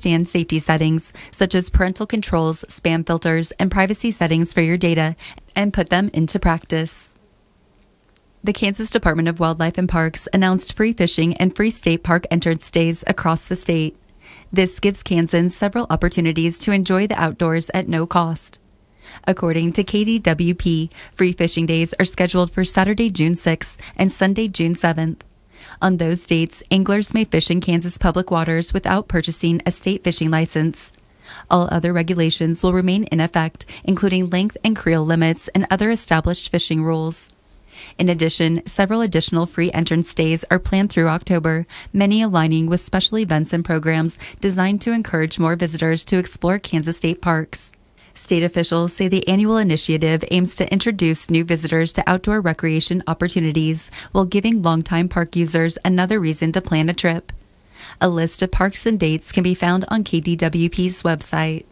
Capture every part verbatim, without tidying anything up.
understand safety settings, such as parental controls, spam filters, and privacy settings for your data, and put them into practice. The Kansas Department of Wildlife and Parks announced free fishing and free state park entrance days across the state. This gives Kansans several opportunities to enjoy the outdoors at no cost. According to K D W P, free fishing days are scheduled for Saturday, June sixth and Sunday, June seventh. On those dates, anglers may fish in Kansas public waters without purchasing a state fishing license. All other regulations will remain in effect, including length and creel limits and other established fishing rules. In addition, several additional free entrance days are planned through October, many aligning with special events and programs designed to encourage more visitors to explore Kansas state parks. State officials say the annual initiative aims to introduce new visitors to outdoor recreation opportunities while giving longtime park users another reason to plan a trip. A list of parks and dates can be found on K D W P's website.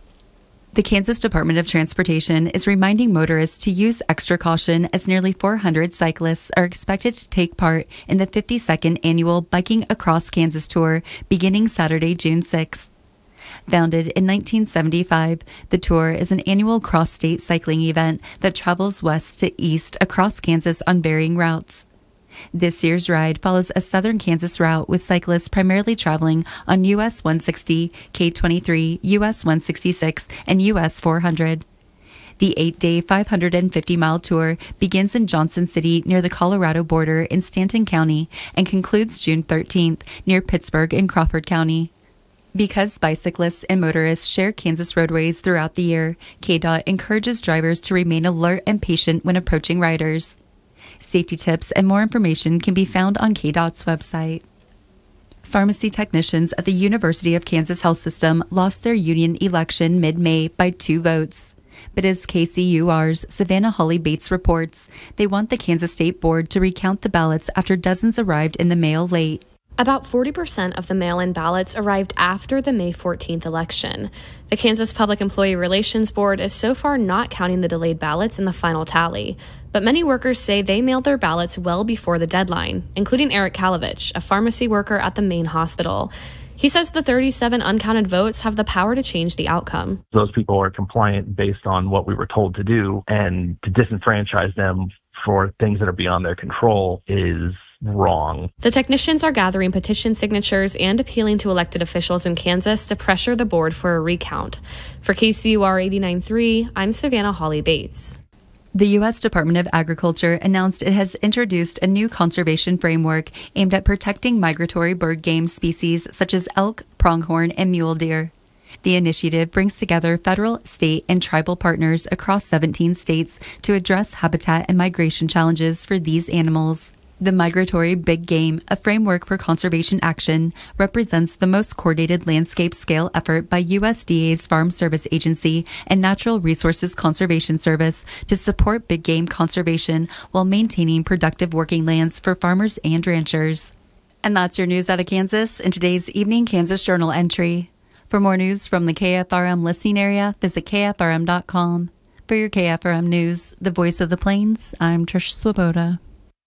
The Kansas Department of Transportation is reminding motorists to use extra caution as nearly four hundred cyclists are expected to take part in the fifty-second annual Biking Across Kansas Tour beginning Saturday, June sixth. Founded in nineteen seventy-five, the tour is an annual cross-state cycling event that travels west to east across Kansas on varying routes. This year's ride follows a southern Kansas route with cyclists primarily traveling on U S one sixty, K twenty-three, U S one sixty-six, and U S four hundred. The eight-day, five hundred fifty mile tour begins in Johnson City near the Colorado border in Stanton County and concludes June thirteenth near Pittsburgh in Crawford County. Because bicyclists and motorists share Kansas roadways throughout the year, K D O T encourages drivers to remain alert and patient when approaching riders. Safety tips and more information can be found on K D O T's website. Pharmacy technicians at the University of Kansas Health System lost their union election mid-May by two votes. But as K C U R's Savannah Holly Bates reports, they want the Kansas State Board to recount the ballots after dozens arrived in the mail late. About forty percent of the mail-in ballots arrived after the May fourteenth election. The Kansas Public Employee Relations Board is so far not counting the delayed ballots in the final tally, but many workers say they mailed their ballots well before the deadline, including Eric Kalovich, a pharmacy worker at the Main Hospital. He says the thirty-seven uncounted votes have the power to change the outcome. Those people are compliant based on what we were told to do, and to disenfranchise them for things that are beyond their control is wrong. The technicians are gathering petition signatures and appealing to elected officials in Kansas to pressure the board for a recount. For K C U R eighty-nine point three, I'm Savannah Holly Bates. The U S Department of Agriculture announced it has introduced a new conservation framework aimed at protecting migratory bird game species such as elk, pronghorn, and mule deer. The initiative brings together federal, state, and tribal partners across seventeen states to address habitat and migration challenges for these animals. The Migratory Big Game, a framework for conservation action, represents the most coordinated landscape-scale effort by U S D A's Farm Service Agency and Natural Resources Conservation Service to support big game conservation while maintaining productive working lands for farmers and ranchers. And that's your news out of Kansas in today's Evening Kansas Journal entry. For more news from the K F R M listening area, visit K F R M dot com. For your K F R M News, the voice of the Plains, I'm Trish Swoboda.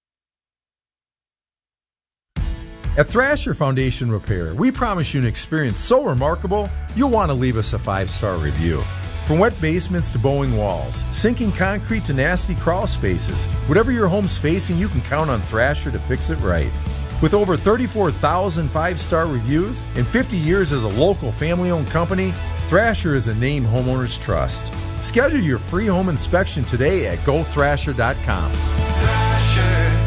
At Thrasher Foundation Repair, we promise you an experience so remarkable, you'll want to leave us a five-star review. From wet basements to bowing walls, sinking concrete to nasty crawl spaces, whatever your home's facing, you can count on Thrasher to fix it right. With over thirty-four thousand five-star reviews and fifty years as a local family-owned company, Thrasher is a name homeowners trust. Schedule your free home inspection today at go thrasher dot com. Thrasher.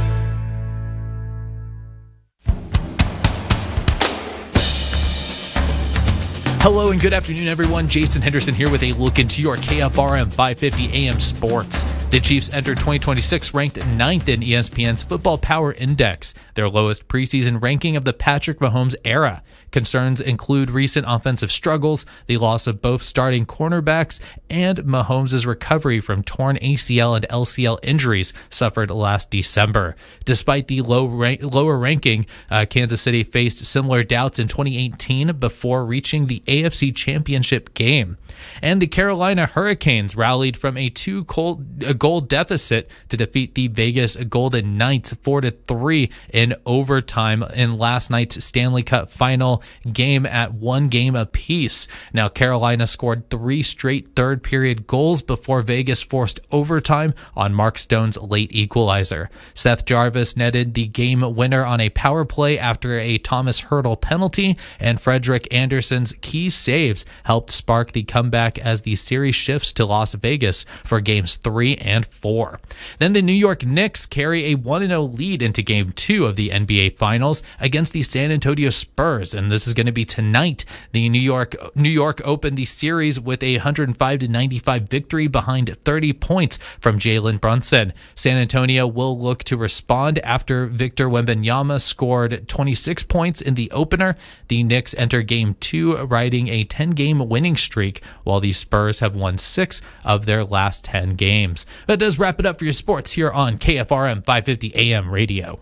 Hello and good afternoon, everyone. Jason Henderson here with a look into your K F R M five fifty A M sports. The Chiefs entered twenty twenty-six ranked ninth in E S P N's Football Power Index, their lowest preseason ranking of the Patrick Mahomes era. Concerns include recent offensive struggles, the loss of both starting cornerbacks, and Mahomes' recovery from torn A C L and L C L injuries suffered last December. Despite the low rank, lower ranking, uh, Kansas City faced similar doubts in twenty eighteen before reaching the A F C Championship game. And the Carolina Hurricanes rallied from a two-goal goal deficit to defeat the Vegas Golden Knights four to three in overtime in last night's Stanley Cup final game at one game apiece. Now, Carolina scored three straight third period goals before Vegas forced overtime on Mark Stone's late equalizer. Seth Jarvis netted the game winner on a power play after a Thomas Hertl penalty, and Frederik Andersen's key saves helped spark the comeback as the series shifts to Las Vegas for games three and four. Then the New York Knicks carry a one and oh lead into game two of the N B A Finals against the San Antonio Spurs, and this is going to be tonight. The New York New York opened the series with a one hundred five to ninety-five victory behind thirty points from Jalen Brunson. San Antonio will look to respond after Victor Wembanyama scored twenty-six points in the opener. The Knicks enter game two riding a ten-game winning streak, while the Spurs have won six of their last ten games. That does wrap it up for your sports here on K F R M five fifty A M radio.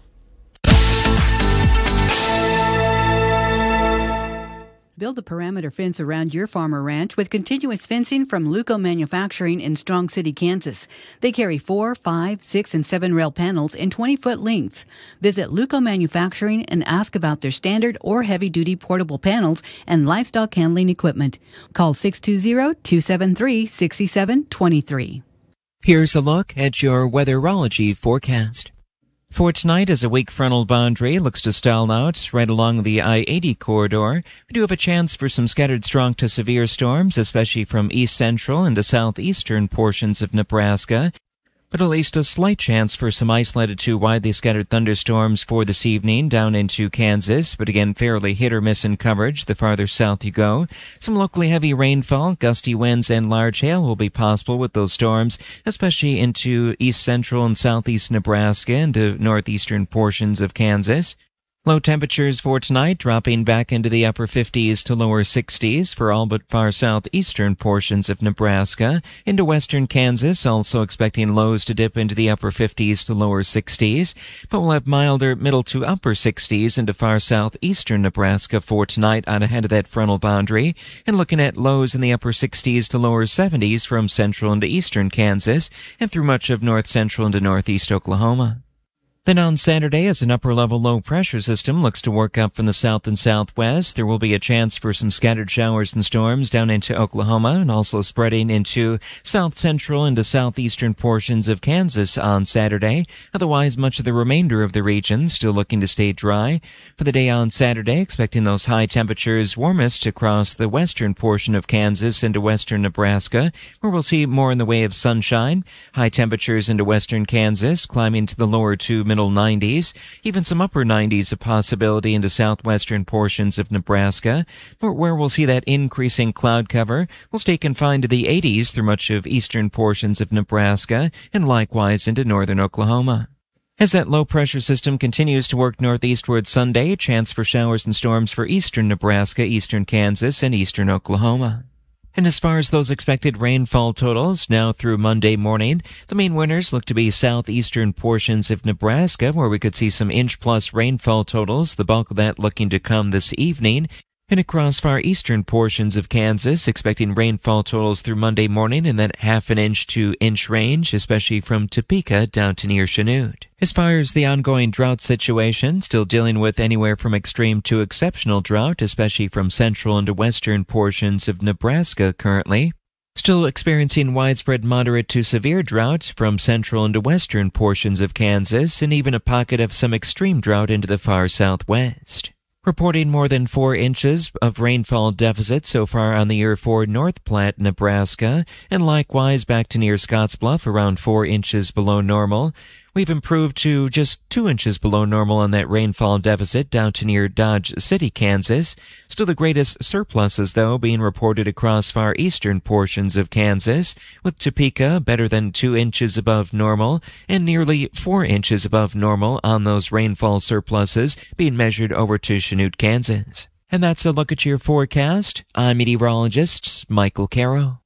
Build a perimeter fence around your farm or ranch with continuous fencing from Luco Manufacturing in Strong City, Kansas. They carry four, five, six, and seven rail panels in twenty-foot lengths. Visit Luco Manufacturing and ask about their standard or heavy-duty portable panels and livestock handling equipment. Call six two zero, two seven three, six seven two three. Here's a look at your weatherology forecast. For tonight, as a weak frontal boundary looks to stall out right along the I eighty corridor, we do have a chance for some scattered strong to severe storms, especially from east central into southeastern portions of Nebraska. But at least a slight chance for some isolated to widely scattered thunderstorms for this evening down into Kansas, but again fairly hit or miss in coverage the farther south you go. Some locally heavy rainfall, gusty winds, and large hail will be possible with those storms, especially into east central and southeast Nebraska and to northeastern portions of Kansas. Low temperatures for tonight dropping back into the upper fifties to lower sixties for all but far southeastern portions of Nebraska. Into western Kansas, also expecting lows to dip into the upper fifties to lower sixties, but we'll have milder middle to upper sixties into far southeastern Nebraska for tonight out ahead of that frontal boundary, and looking at lows in the upper sixties to lower seventies from central into eastern Kansas and through much of north central into northeast Oklahoma. Then on Saturday, as an upper-level low-pressure system looks to work up from the south and southwest, there will be a chance for some scattered showers and storms down into Oklahoma and also spreading into south-central into southeastern portions of Kansas on Saturday. Otherwise, much of the remainder of the region still looking to stay dry. For the day on Saturday, expecting those high temperatures warmest across the western portion of Kansas into western Nebraska, where we'll see more in the way of sunshine. High temperatures into western Kansas, climbing to the lower to middle nineties, even some upper nineties a possibility into southwestern portions of Nebraska, but where we'll see that increasing cloud cover will stay confined to the eighties through much of eastern portions of Nebraska and likewise into northern Oklahoma. As that low-pressure system continues to work northeastward Sunday, chance for showers and storms for eastern Nebraska, eastern Kansas, and eastern Oklahoma. And as far as those expected rainfall totals, now through Monday morning, the main winners look to be southeastern portions of Nebraska, where we could see some inch-plus rainfall totals, the bulk of that looking to come this evening. And across far eastern portions of Kansas, expecting rainfall totals through Monday morning in that half an inch to inch range, especially from Topeka down to near Chanute. As far as the ongoing drought situation, still dealing with anywhere from extreme to exceptional drought, especially from central and western portions of Nebraska currently. Still experiencing widespread moderate to severe drought from central and western portions of Kansas, and even a pocket of some extreme drought into the far southwest. Reporting more than four inches of rainfall deficit so far on the year for North Platte, Nebraska, and likewise back to near Scottsbluff, around four inches below normal. We've improved to just two inches below normal on that rainfall deficit down to near Dodge City, Kansas. Still the greatest surpluses, though, being reported across far eastern portions of Kansas, with Topeka better than two inches above normal and nearly four inches above normal on those rainfall surpluses being measured over to Chanute, Kansas. And that's a look at your forecast. I'm meteorologist Michael Caro.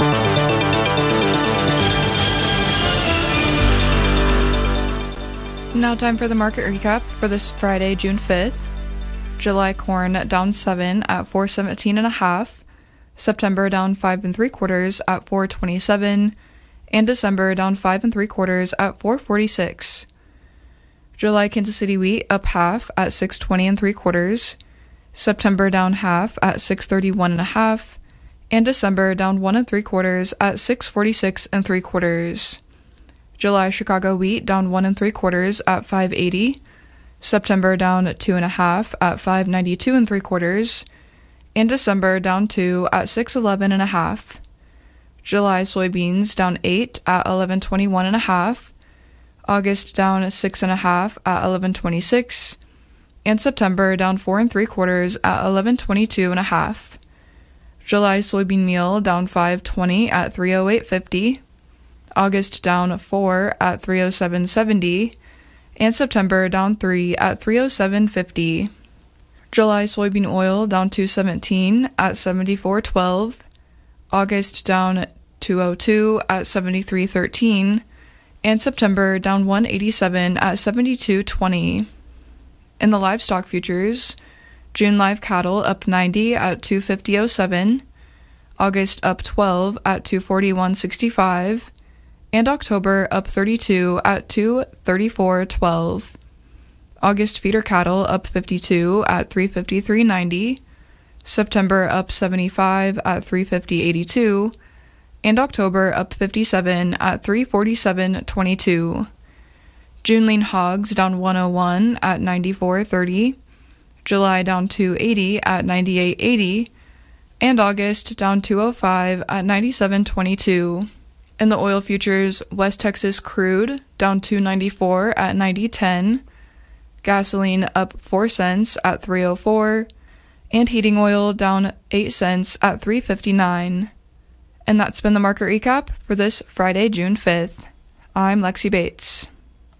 Now time for the market recap for this Friday, June fifth. July corn down seven at four seventeen and a half. September down five and three quarters at four twenty-seven. and December down five and three quarters at four forty-six. July Kansas City wheat up half at six twenty and three quarters. September down half at six thirty-one and a half, and December down one and three quarters at six forty-six and three quarters. July Chicago wheat down one and three quarters at five eighty. September down two and a half at five ninety-two and three quarters, and December down two at six eleven and a half. July soybeans down eight at eleven twenty-one and a half. August down six and a half at eleven twenty-six, and September down four and three quarters at eleven twenty-two and a half. July soybean meal down five twenty at three oh eight fifty. August down four at three oh seven seventy. And September down three at three oh seven fifty. July soybean oil down two seventeen at seventy-four twelve. August down two oh two at seventy-three thirteen, and September down one eighty-seven at seventy-two twenty. In the livestock futures, June live cattle up ninety at two fifty oh seven, August up twelve at two forty-one sixty-five, and October up thirty-two at two thirty-four twelve. August feeder cattle up fifty-two at three fifty-three ninety, September up seventy-five at three fifty eighty-two, and October up fifty-seven at three forty-seven twenty-two. June lean hogs down one oh one at ninety-four thirty, July down two eighty at ninety-eight eighty, and August down two oh five at ninety-seven twenty-two. In the oil futures, West Texas crude down two ninety-four at ninety ten, gasoline up four cents at three oh four, and heating oil down eight cents at three fifty-nine. And that's been the market recap for this Friday, June fifth. I'm Lexi Bates.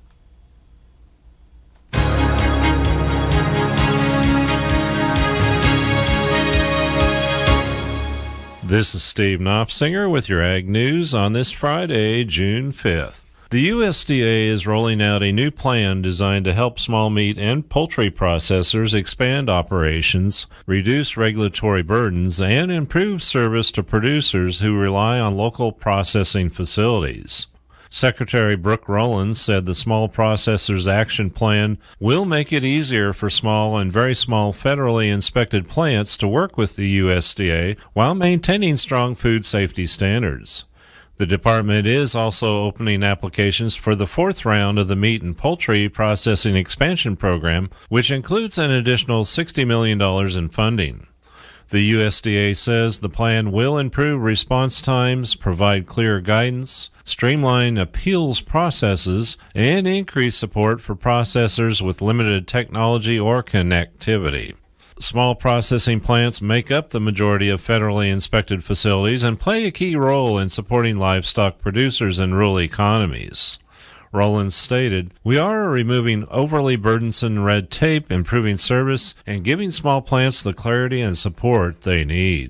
This is Steve Knopsinger with your Ag News on this Friday, June fifth. The U S D A is rolling out a new plan designed to help small meat and poultry processors expand operations, reduce regulatory burdens, and improve service to producers who rely on local processing facilities. Secretary Brooke Rollins said the Small Processors Action Plan will make it easier for small and very small federally inspected plants to work with the U S D A while maintaining strong food safety standards. The department is also opening applications for the fourth round of the Meat and Poultry Processing Expansion Program, which includes an additional sixty million dollars in funding. The U S D A says the plan will improve response times, provide clear guidance, streamline appeals processes, and increase support for processors with limited technology or connectivity. Small processing plants make up the majority of federally inspected facilities and play a key role in supporting livestock producers in rural economies. Rollins stated, "We are removing overly burdensome red tape, improving service, and giving small plants the clarity and support they need."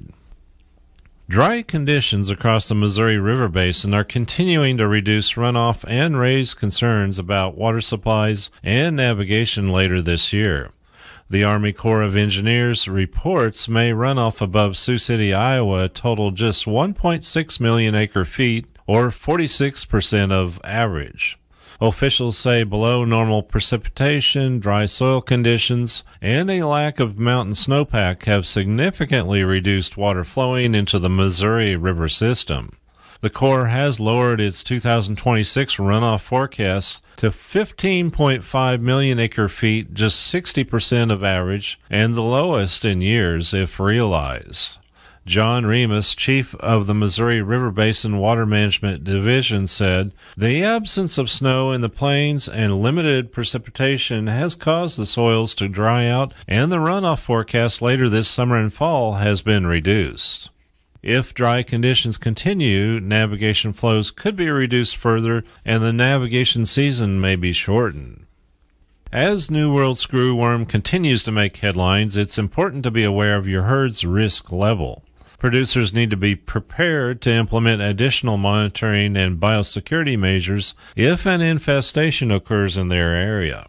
Dry conditions across the Missouri River Basin are continuing to reduce runoff and raise concerns about water supplies and navigation later this year. The Army Corps of Engineers reports May runoff above Sioux City, Iowa totaled just one point six million acre feet, or forty-six percent of average. Officials say below normal precipitation, dry soil conditions, and a lack of mountain snowpack have significantly reduced water flowing into the Missouri River system. The Corps has lowered its two thousand twenty-six runoff forecast to fifteen point five million acre feet, just sixty percent of average, and the lowest in years if realized. John Remus, chief of the Missouri River Basin Water Management Division, said, "The absence of snow in the plains and limited precipitation has caused the soils to dry out, and the runoff forecast later this summer and fall has been reduced." If dry conditions continue, navigation flows could be reduced further, and the navigation season may be shortened. As New World screwworm continues to make headlines, it's important to be aware of your herd's risk level. Producers need to be prepared to implement additional monitoring and biosecurity measures if an infestation occurs in their area.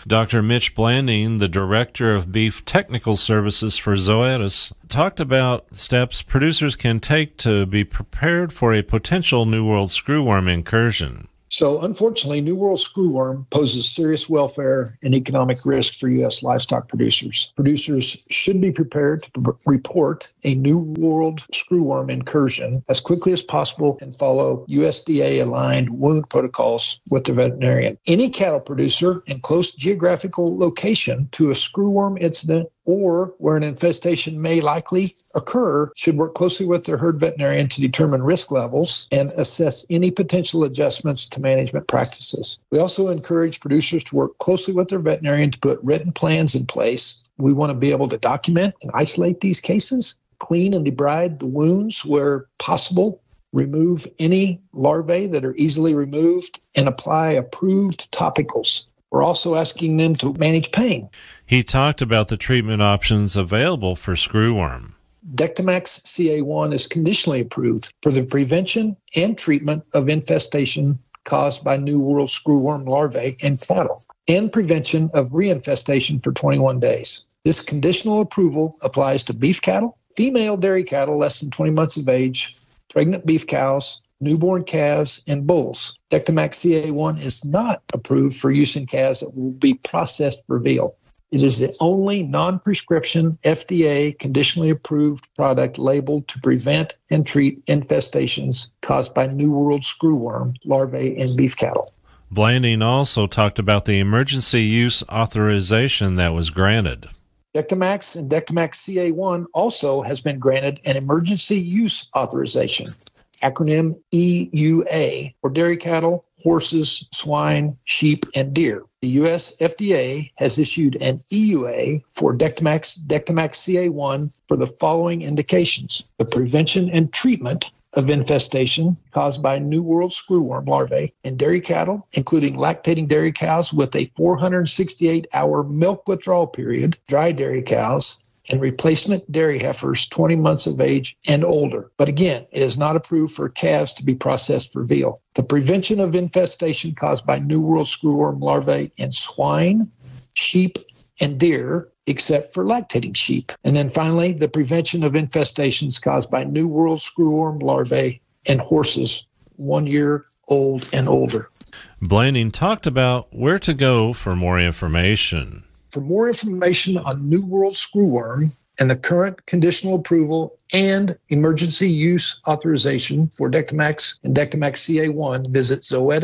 Doctor Mitch Blanding, the Director of Beef Technical Services for Zoetis, talked about steps producers can take to be prepared for a potential New World screwworm incursion. So, unfortunately, New World screwworm poses serious welfare and economic risk for U S livestock producers. Producers should be prepared to p- report a New World screwworm incursion as quickly as possible and follow U S D A-aligned wound protocols with the veterinarian. Any cattle producer in close geographical location to a screwworm incident or where an infestation may likely occur should work closely with their herd veterinarian to determine risk levels and assess any potential adjustments to management practices. We also encourage producers to work closely with their veterinarian to put written plans in place. We want to be able to document and isolate these cases, clean and debride the wounds where possible, remove any larvae that are easily removed, and apply approved topicals. We're also asking them to manage pain. He talked about the treatment options available for screwworm. Dectomax C A one is conditionally approved for the prevention and treatment of infestation caused by New World screwworm larvae in cattle and prevention of reinfestation for twenty-one days. This conditional approval applies to beef cattle, female dairy cattle less than twenty months of age, pregnant beef cows, newborn calves, and bulls. Dectomax C A one is not approved for use in calves that will be processed for veal. It is the only non-prescription F D A conditionally approved product labeled to prevent and treat infestations caused by New World screwworm larvae in beef cattle. Blanding also talked about the emergency use authorization that was granted. Dectomax and Dectomax C A one also has been granted an emergency use authorization, acronym E U A, for dairy cattle, horses, swine, sheep, and deer. The U S F D A has issued an E U A for Dectomax, Dectomax C A one for the following indications: the prevention and treatment of infestation caused by New World screwworm larvae in dairy cattle, including lactating dairy cows with a four hundred sixty-eight hour milk withdrawal period, dry dairy cows, and replacement dairy heifers twenty months of age and older. But again, it is not approved for calves to be processed for veal. The prevention of infestation caused by New World screwworm larvae in swine, sheep, and deer, except for lactating sheep. And then finally, the prevention of infestations caused by New World screwworm larvae in horses one year old and older. Blanding talked about where to go for more information. For more information on New World screwworm and the current conditional approval and emergency use authorization for Dectomax and Dectomax C A one, visit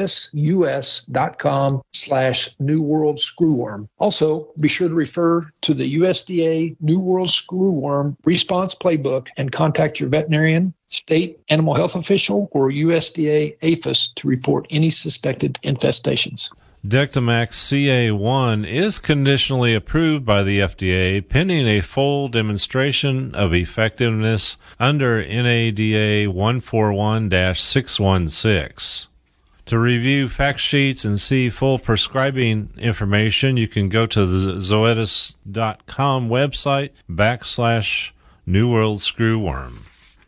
zoetis.us.com slash New World screwworm. Also, be sure to refer to the U S D A New World screwworm response playbook and contact your veterinarian, state animal health official, or U S D A APHIS to report any suspected infestations. Dectomax C A one is conditionally approved by the F D A pending a full demonstration of effectiveness under N A D A one forty-one dash six sixteen. To review fact sheets and see full prescribing information, you can go to the zoetis dot com website backslash New World Screwworm.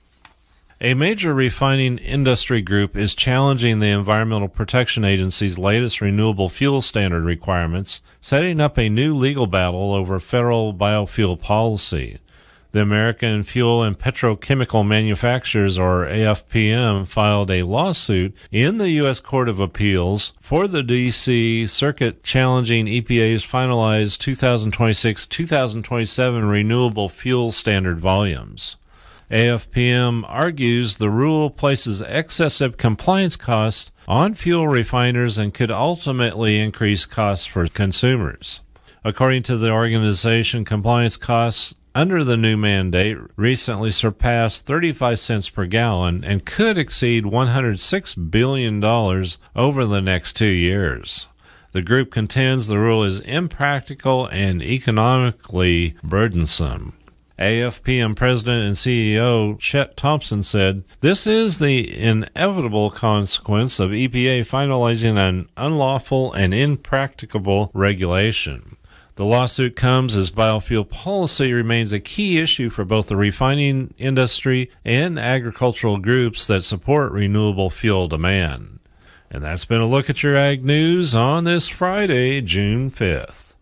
A major refining industry group is challenging the Environmental Protection Agency's latest renewable fuel standard requirements, setting up a new legal battle over federal biofuel policy. The American Fuel and Petrochemical Manufacturers, or A F P M, filed a lawsuit in the U S Court of Appeals for the D C Circuit challenging E P A's finalized two thousand twenty-six to two thousand twenty-seven renewable fuel standard volumes. A F P M argues the rule places excessive compliance costs on fuel refiners and could ultimately increase costs for consumers. According to the organization, compliance costs under the new mandate recently surpassed thirty-five cents per gallon and could exceed one hundred six billion dollars over the next two years. The group contends the rule is impractical and economically burdensome. A F P M President and C E O Chet Thompson said, "This is the inevitable consequence of E P A finalizing an unlawful and impracticable regulation." The lawsuit comes as biofuel policy remains a key issue for both the refining industry and agricultural groups that support renewable fuel demand. And that's been a look at your Ag News on this Friday, June fifth.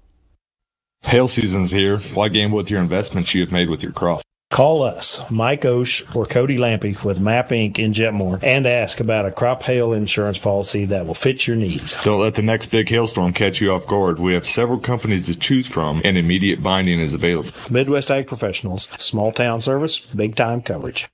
Hail season's here. Why gamble with your investments you have made with your crop? Call us, Mike Osh or Cody Lampy with Map Incorporated in Jetmore, and ask about a crop hail insurance policy that will fit your needs. Don't let the next big hailstorm catch you off guard. We have several companies to choose from, and immediate binding is available. Midwest Ag Professionals, small town service, big time coverage.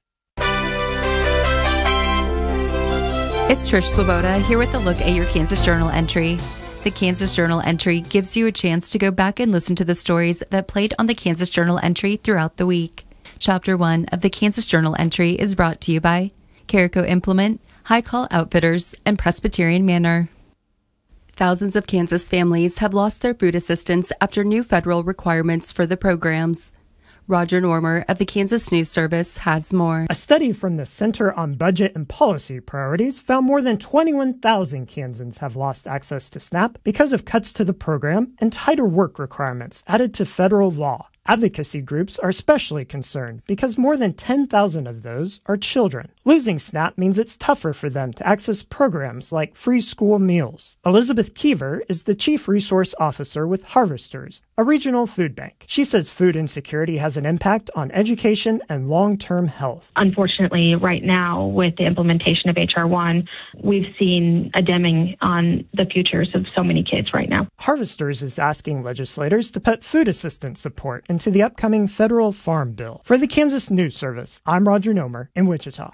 It's Trish Swoboda here with a look at your Kansas Journal entry. The Kansas Journal entry gives you a chance to go back and listen to the stories that played on the Kansas Journal entry throughout the week. Chapter one of the Kansas Journal entry is brought to you by Carico Implement, High Call Outfitters, and Presbyterian Manor. Thousands of Kansas families have lost their food assistance after new federal requirements for the programs. Roger Normer of the Kansas News Service has more. A study from the Center on Budget and Policy Priorities found more than twenty-one thousand Kansans have lost access to SNAP because of cuts to the program and tighter work requirements added to federal law. Advocacy groups are especially concerned because more than ten thousand of those are children. Losing SNAP means it's tougher for them to access programs like free school meals. Elizabeth Keever is the Chief Resource Officer with Harvesters, a regional food bank. She says food insecurity has an impact on education and long-term health. Unfortunately, right now, with the implementation of H R one, we've seen a dimming on the futures of so many kids right now. Harvesters is asking legislators to put food assistance support into the upcoming federal farm bill. For the Kansas News Service, I'm Roger Nomer in Wichita.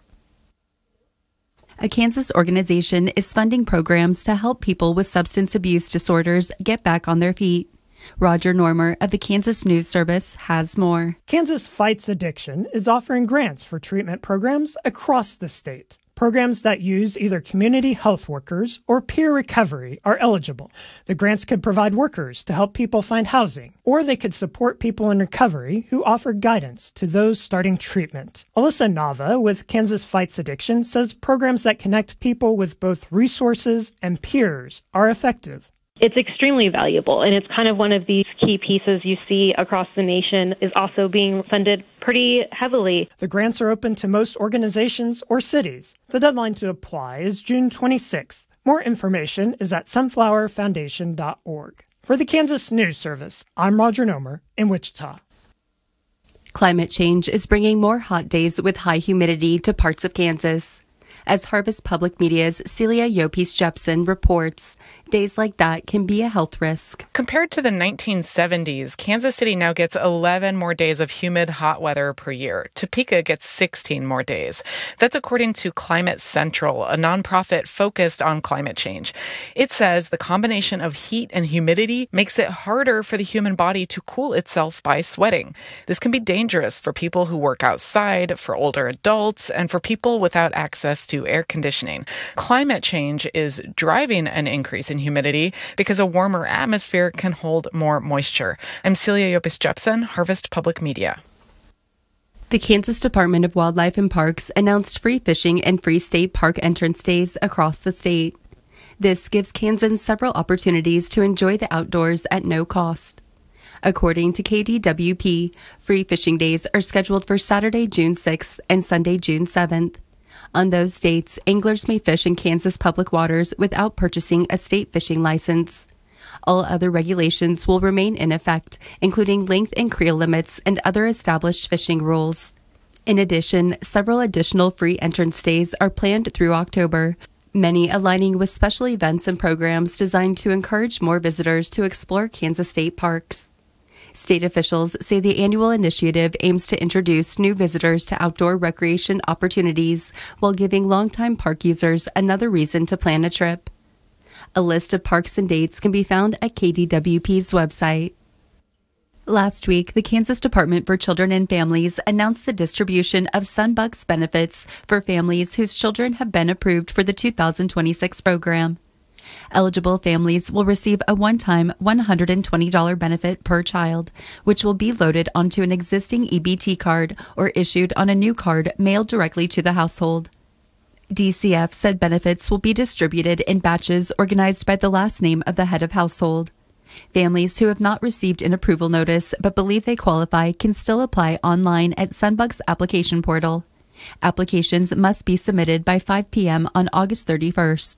A Kansas organization is funding programs to help people with substance abuse disorders get back on their feet. Roger Normer of the Kansas News Service has more. Kansas Fights Addiction is offering grants for treatment programs across the state. Programs that use either community health workers or peer recovery are eligible. The grants could provide workers to help people find housing, or they could support people in recovery who offer guidance to those starting treatment. Alyssa Nava with Kansas Fights Addiction says programs that connect people with both resources and peers are effective. It's extremely valuable, and it's kind of one of these key pieces you see across the nation is also being funded pretty heavily. The grants are open to most organizations or cities. The deadline to apply is June twenty-sixth. More information is at sunflower foundation dot org. For the Kansas News Service, I'm Roger Nomer in Wichita. Climate change is bringing more hot days with high humidity to parts of Kansas. As Harvest Public Media's Celia Yopis-Jepson reports, days like that can be a health risk. Compared to the nineteen seventies, Kansas City now gets eleven more days of humid, hot weather per year. Topeka gets sixteen more days. That's according to Climate Central, a nonprofit focused on climate change. It says the combination of heat and humidity makes it harder for the human body to cool itself by sweating. This can be dangerous for people who work outside, for older adults, and for people without access to air conditioning. Climate change is driving an increase in humidity because a warmer atmosphere can hold more moisture. I'm Celia Yopis-Jepson, Harvest Public Media. The Kansas Department of Wildlife and Parks announced free fishing and free state park entrance days across the state. This gives Kansans several opportunities to enjoy the outdoors at no cost. According to K D W P, free fishing days are scheduled for Saturday, June sixth and Sunday, June seventh. On those dates, anglers may fish in Kansas public waters without purchasing a state fishing license. All other regulations will remain in effect, including length and creel limits and other established fishing rules. In addition, several additional free entrance days are planned through October, many aligning with special events and programs designed to encourage more visitors to explore Kansas state parks. State officials say the annual initiative aims to introduce new visitors to outdoor recreation opportunities while giving longtime park users another reason to plan a trip. A list of parks and dates can be found at K D W P's website. Last week, the Kansas Department for Children and Families announced the distribution of Sunbucks benefits for families whose children have been approved for the two thousand twenty-six program. Eligible families will receive a one-time one hundred twenty dollars benefit per child, which will be loaded onto an existing E B T card or issued on a new card mailed directly to the household. D C F said benefits will be distributed in batches organized by the last name of the head of household. Families who have not received an approval notice but believe they qualify can still apply online at Sunbucks application portal. Applications must be submitted by five p.m. on August thirty-first.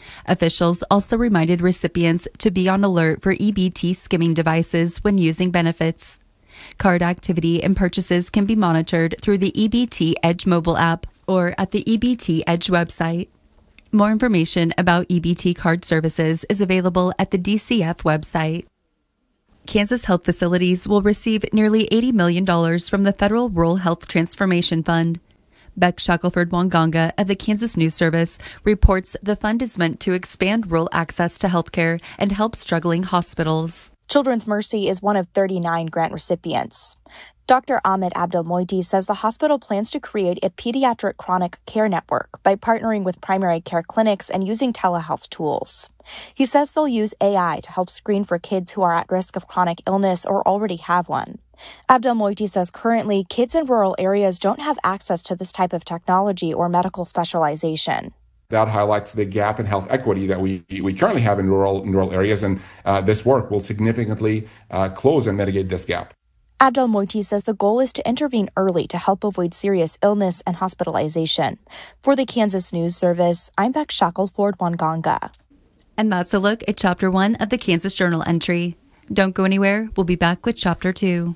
Officials also reminded recipients to be on alert for E B T skimming devices when using benefits. Card activity and purchases can be monitored through the E B T Edge mobile app or at the E B T Edge website. More information about E B T card services is available at the D C F website. Kansas health facilities will receive nearly eighty million dollars from the Federal Rural Health Transformation Fund. Beck Shackelford Wanganga of the Kansas News Service reports the fund is meant to expand rural access to health care and help struggling hospitals. Children's Mercy is one of thirty-nine grant recipients. Doctor Ahmed Abdelmoiti says the hospital plans to create a pediatric chronic care network by partnering with primary care clinics and using telehealth tools. He says they'll use A I to help screen for kids who are at risk of chronic illness or already have one. Abdelmoiti says currently kids in rural areas don't have access to this type of technology or medical specialization. That highlights the gap in health equity that we we currently have in rural in rural areas, and uh, this work will significantly uh, close and mitigate this gap. Abdelmoiti says the goal is to intervene early to help avoid serious illness and hospitalization. For the Kansas News Service, I'm Beck Shackelford Wanganga. And that's a look at Chapter one of the Kansas Journal entry. Don't go anywhere. We'll be back with Chapter two.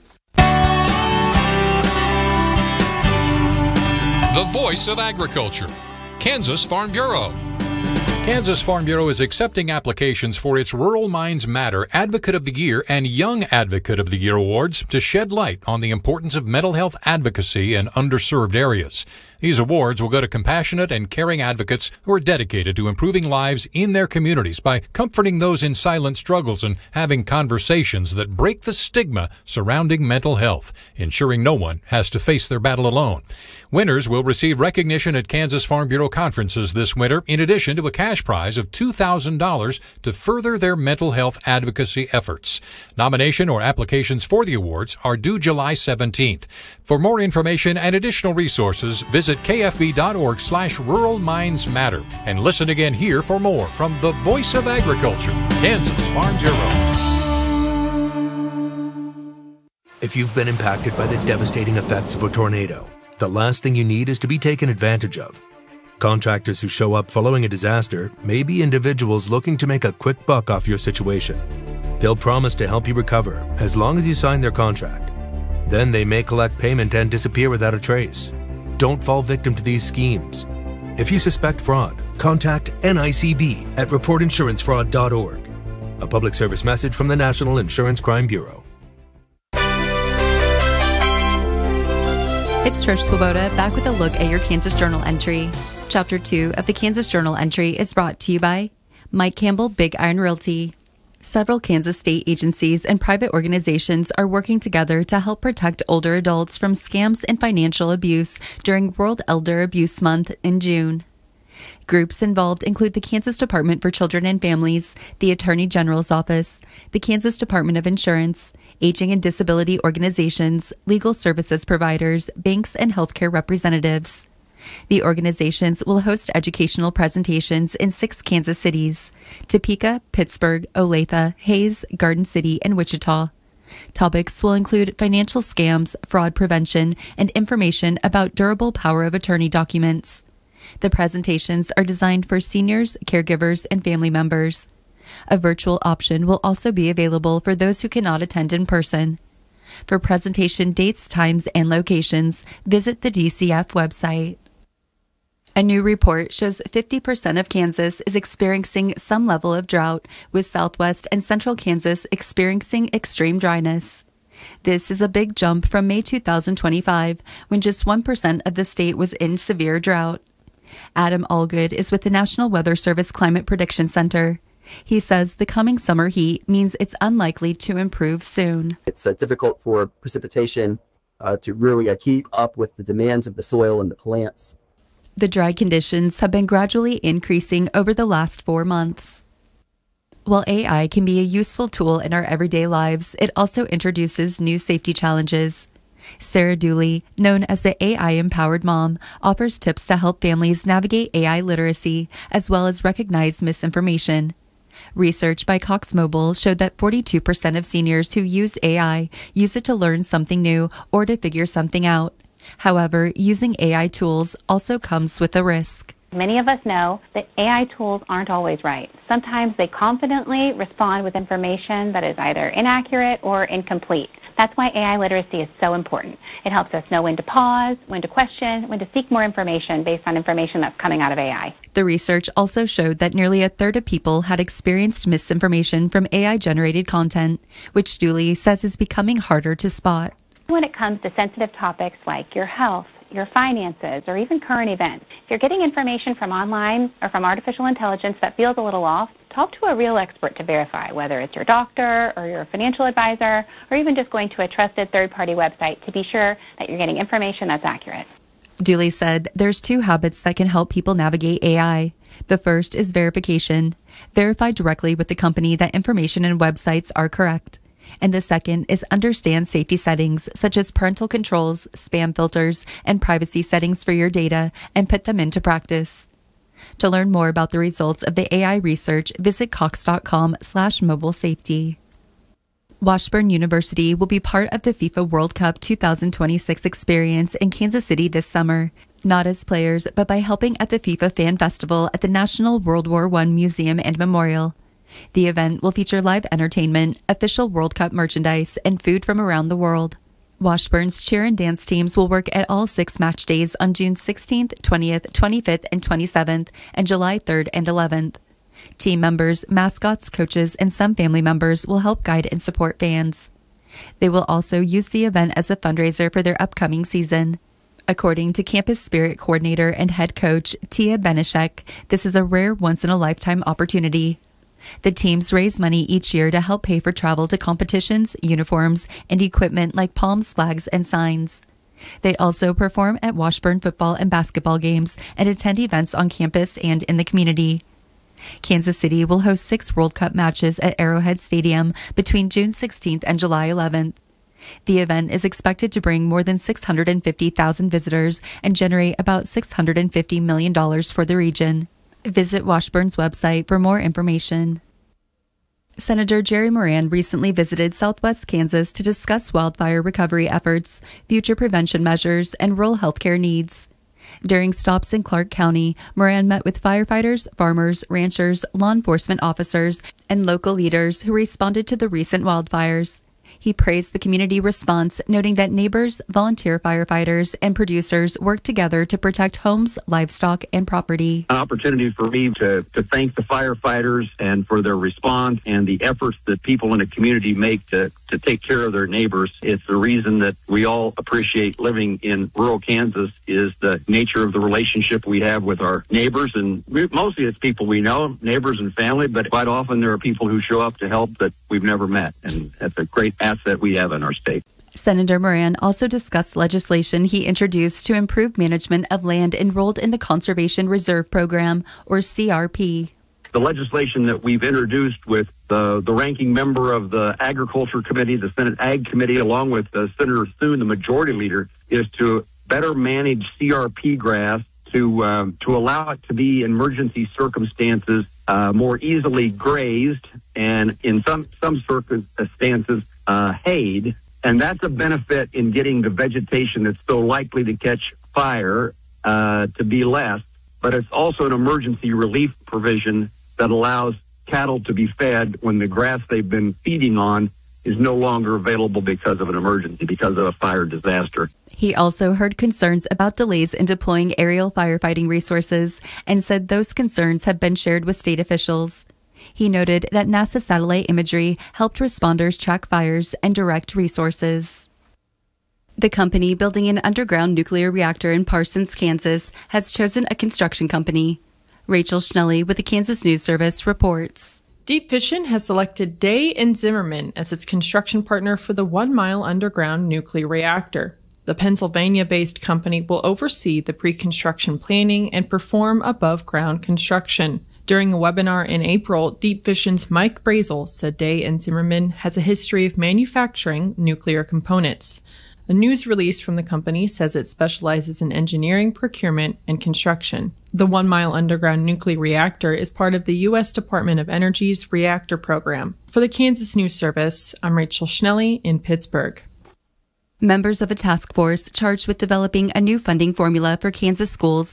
The Voice of Agriculture, Kansas Farm Bureau. Kansas Farm Bureau is accepting applications for its Rural Minds Matter Advocate of the Year and Young Advocate of the Year awards to shed light on the importance of mental health advocacy in underserved areas. These awards will go to compassionate and caring advocates who are dedicated to improving lives in their communities by comforting those in silent struggles and having conversations that break the stigma surrounding mental health, ensuring no one has to face their battle alone. Winners will receive recognition at Kansas Farm Bureau conferences this winter, in addition to a cash prize of two thousand dollars to further their mental health advocacy efforts. Nomination or applications for the awards are due July seventeenth. For more information and additional resources, visit kfb.org slash Rural Minds Matter and listen again here for more from the Voice of Agriculture, Kansas Farm Bureau. If you've been impacted by the devastating effects of a tornado, the last thing you need is to be taken advantage of. Contractors who show up following a disaster may be individuals looking to make a quick buck off your situation. They'll promise to help you recover as long as you sign their contract. Then they may collect payment and disappear without a trace. Don't fall victim to these schemes. If you suspect fraud, contact N I C B at report insurance fraud dot org. A public service message from the National Insurance Crime Bureau. It's Trish Swoboda back with a look at your Kansas Journal entry. Chapter two of the Kansas Journal entry is brought to you by Mike Campbell Big Iron Realty. Several Kansas state agencies and private organizations are working together to help protect older adults from scams and financial abuse during World Elder Abuse Month in June. Groups involved include the Kansas Department for Children and Families, the Attorney General's Office, the Kansas Department of Insurance, aging and disability organizations, legal services providers, banks, and healthcare representatives. The organizations will host educational presentations in six Kansas cities: Topeka, Pittsburgh, Olathe, Hayes, Garden City, and Wichita. Topics will include financial scams, fraud prevention, and information about durable power of attorney documents. The presentations are designed for seniors, caregivers, and family members. A virtual option will also be available for those who cannot attend in person. For presentation dates, times, and locations, visit the D C F website. A new report shows fifty percent of Kansas is experiencing some level of drought, with southwest and central Kansas experiencing extreme dryness. This is a big jump from May two thousand twenty-five, when just one percent of the state was in severe drought. Adam Allgood is with the National Weather Service Climate Prediction Center. He says the coming summer heat means it's unlikely to improve soon. It's uh, difficult for precipitation uh, to really uh, keep up with the demands of the soil and the plants. The dry conditions have been gradually increasing over the last four months. While A I can be a useful tool in our everyday lives, it also introduces new safety challenges. Sarah Dooley, known as the A I-empowered mom, offers tips to help families navigate A I literacy as well as recognize misinformation. Research by Cox Mobile showed that forty-two percent of seniors who use A I use it to learn something new or to figure something out. However, using A I tools also comes with a risk. Many of us know that A I tools aren't always right. Sometimes they confidently respond with information that is either inaccurate or incomplete. That's why A I literacy is so important. It helps us know when to pause, when to question, when to seek more information based on information that's coming out of A I. The research also showed that nearly a third of people had experienced misinformation from A I-generated content, which Dooley says is becoming harder to spot. When it comes to sensitive topics like your health, your finances, or even current events, if you're getting information from online or from artificial intelligence that feels a little off, talk to a real expert to verify, whether it's your doctor or your financial advisor, or even just going to a trusted third-party website to be sure that you're getting information that's accurate. Dooley said there's two habits that can help people navigate A I. The first is verification. Verify directly with the company that information and websites are correct. And the second is understand safety settings such as parental controls, spam filters, and privacy settings for your data and put them into practice. To learn more about the results of the A I research, visit cox.com slash mobile safety. Washburn University will be part of the FIFA World Cup two thousand twenty-six experience in Kansas City this summer, not as players, but by helping at the FIFA Fan Festival at the National World War One Museum and Memorial. The event will feature live entertainment, official World Cup merchandise, and food from around the world. Washburn's cheer and dance teams will work at all six match days on June sixteenth, twentieth, twenty-fifth, and twenty-seventh, and July third and eleventh. Team members, mascots, coaches, and some family members will help guide and support fans. They will also use the event as a fundraiser for their upcoming season. According to Campus Spirit Coordinator and Head Coach Tia Benishek, this is a rare once-in-a-lifetime opportunity. The teams raise money each year to help pay for travel to competitions, uniforms, and equipment like palms, flags, and signs. They also perform at Washburn football and basketball games and attend events on campus and in the community. Kansas City will host six World Cup matches at Arrowhead Stadium between June sixteenth and July eleventh. The event is expected to bring more than six hundred fifty thousand visitors and generate about six hundred fifty million dollars for the region. Visit Washburn's website for more information. Senator Jerry Moran recently visited Southwest Kansas to discuss wildfire recovery efforts, future prevention measures, and rural healthcare needs. During stops in Clark County, Moran met with firefighters, farmers, ranchers, law enforcement officers, and local leaders who responded to the recent wildfires. He praised the community response, noting that neighbors, volunteer firefighters, and producers work together to protect homes, livestock, and property. An opportunity for me to, to thank the firefighters and for their response and the efforts that people in the community make to, to take care of their neighbors. It's the reason that we all appreciate living in rural Kansas is the nature of the relationship we have with our neighbors. And we, mostly it's people we know, neighbors and family, but quite often there are people who show up to help that we've never met. And that's a great asset we have in our state. Senator Moran also discussed legislation he introduced to improve management of land enrolled in the Conservation Reserve Program, or C R P. The legislation that we've introduced with the, the ranking member of the Agriculture Committee, the Senate Ag Committee, along with uh, Senator Thune, the Majority Leader, is to better manage C R P grass to um, to allow it to be in emergency circumstances uh, more easily grazed and in some, some circumstances uh, hayed. And that's a benefit in getting the vegetation that's so likely to catch fire uh, to be less. But it's also an emergency relief provision that allows cattle to be fed when the grass they've been feeding on is no longer available because of an emergency, because of a fire disaster. He also heard concerns about delays in deploying aerial firefighting resources and said those concerns have been shared with state officials. He noted that NASA satellite imagery helped responders track fires and direct resources. The company building an underground nuclear reactor in Parsons, Kansas, has chosen a construction company. Rachel Schnelly with the Kansas News Service reports. Deep Vision has selected Day and Zimmerman as its construction partner for the one-mile underground nuclear reactor. The Pennsylvania-based company will oversee the pre-construction planning and perform above-ground construction. During a webinar in April, Deep Vision's Mike Brazel said Day and Zimmerman has a history of manufacturing nuclear components. A news release from the company says it specializes in engineering, procurement, and construction. The one-mile underground nuclear reactor is part of the U S Department of Energy's reactor program. For the Kansas News Service, I'm Rachel Schnelly in Pittsburgh. Members of a task force charged with developing a new funding formula for Kansas schools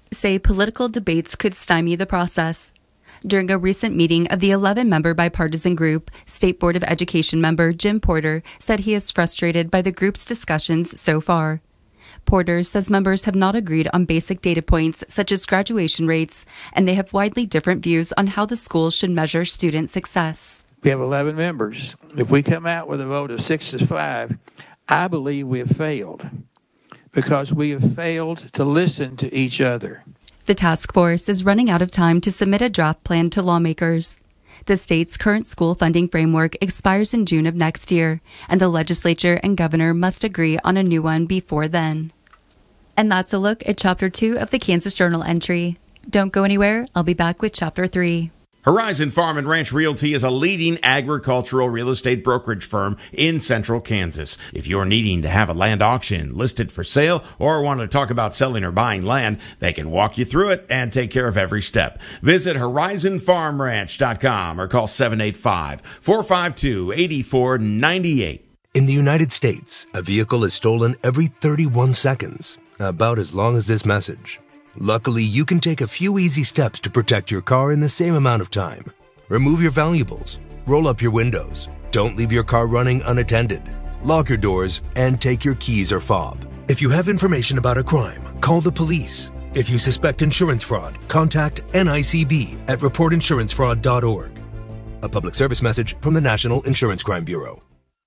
say political debates could stymie the process. During a recent meeting of the eleven-member bipartisan group, State Board of Education member Jim Porter said he is frustrated by the group's discussions so far. Porter says members have not agreed on basic data points such as graduation rates, and they have widely different views on how the schools should measure student success. We have eleven members. If we come out with a vote of six to five, I believe we have failed because we have failed to listen to each other. The task force is running out of time to submit a draft plan to lawmakers. The state's current school funding framework expires in June of next year, and the legislature and governor must agree on a new one before then. And that's a look at Chapter two of the Kansas Journal entry. Don't go anywhere. I'll be back with Chapter three. Horizon Farm and Ranch Realty is a leading agricultural real estate brokerage firm in central Kansas. If you're needing to have a land auction listed for sale or want to talk about selling or buying land, they can walk you through it and take care of every step. Visit horizon farm ranch dot com or call seven eight five, four five two, eight four nine eight. In the United States, a vehicle is stolen every thirty-one seconds, about as long as this message. Luckily, you can take a few easy steps to protect your car in the same amount of time. Remove your valuables, roll up your windows, don't leave your car running unattended, lock your doors, and take your keys or fob. If you have information about a crime, call the police. If you suspect insurance fraud, contact N I C B at report insurance fraud dot org. A public service message from the National Insurance Crime Bureau.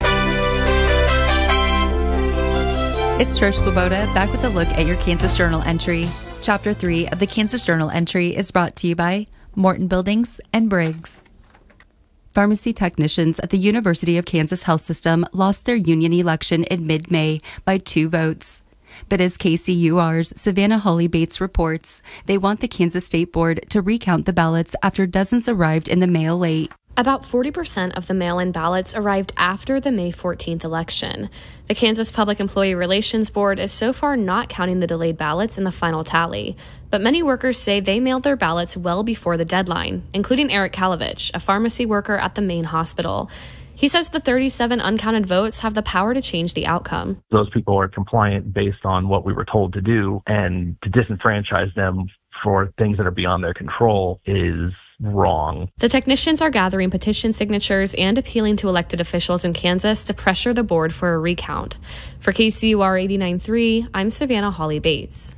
It's Trish Swoboda back with a look at your Kansas Journal entry. Chapter three of the Kansas Journal entry is brought to you by Morton Buildings and Briggs. Pharmacy technicians at the University of Kansas Health System lost their union election in mid-May by two votes. But as K C U R's Savannah Hawley Bates reports, they want the Kansas State Board to recount the ballots after dozens arrived in the mail late. About forty percent of the mail-in ballots arrived after the May fourteenth election. The Kansas Public Employee Relations Board is so far not counting the delayed ballots in the final tally, but many workers say they mailed their ballots well before the deadline, including Eric Kalovich, a pharmacy worker at the Main Hospital. He says the thirty-seven uncounted votes have the power to change the outcome. Those people are compliant based on what we were told to do, and to disenfranchise them for things that are beyond their control is wrong. The technicians are gathering petition signatures and appealing to elected officials in Kansas to pressure the board for a recount. For K C U R eighty-nine point three, I'm Savannah Hawley Bates.